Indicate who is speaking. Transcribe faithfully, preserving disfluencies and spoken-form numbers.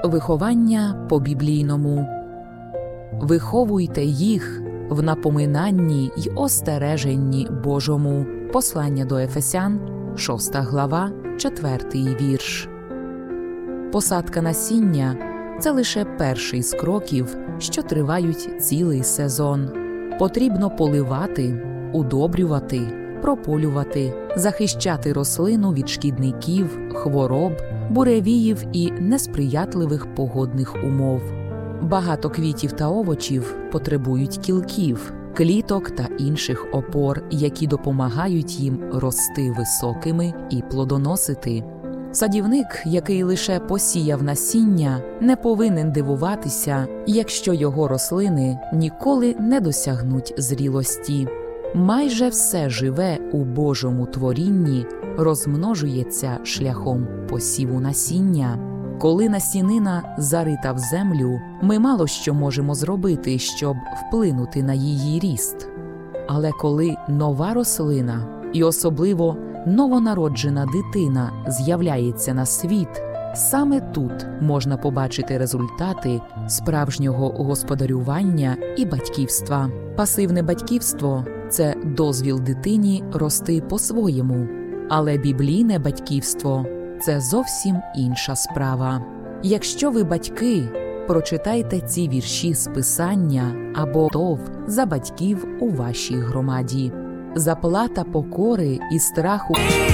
Speaker 1: Виховання по-біблійному. Виховуйте їх в напоминанні й остереженні Божому. Послання до Ефесян, шоста глава, четвертий вірш. Посадка насіння – це лише перший з кроків, що тривають цілий сезон. Потрібно поливати, удобрювати, прополювати, захищати рослину від шкідників, хвороб, буревіїв і несприятливих погодних умов. Багато квітів та овочів потребують кілків, кліток та інших опор, які допомагають їм рости високими і плодоносити. Садівник, який лише посіяв насіння, не повинен дивуватися, якщо його рослини ніколи не досягнуть зрілості. Майже все живе у Божому творінні розмножується шляхом посіву насіння. Коли насінина зарита в землю, ми мало що можемо зробити, щоб вплинути на її ріст. Але коли нова рослина, і особливо новонароджена дитина з'являється на світ, саме тут можна побачити результати справжнього господарювання і батьківства. Пасивне батьківство – це дозвіл дитині рости по-своєму, але біблійне батьківство – це зовсім інша справа. Якщо ви батьки, прочитайте ці вірші з Писання або тов за батьків у вашій громаді. Заплата покори і страху